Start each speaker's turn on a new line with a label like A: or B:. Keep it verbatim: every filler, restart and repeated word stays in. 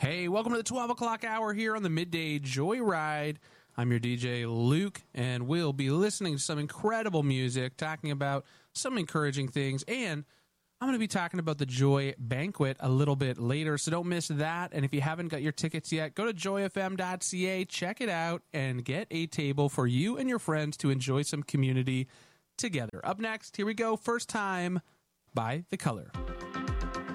A: Hey, welcome to the twelve o'clock hour here on the Midday Joyride. I'm your D J, Luke, and we'll be listening to some incredible music, talking about some encouraging things, and I'm going to be talking about the Joy Banquet a little bit later, so don't miss that. And if you haven't got your tickets yet, go to joy f m dot c a, check it out, and get a table for you and your friends to enjoy some community together. Up next, here we go, First Time by The Color.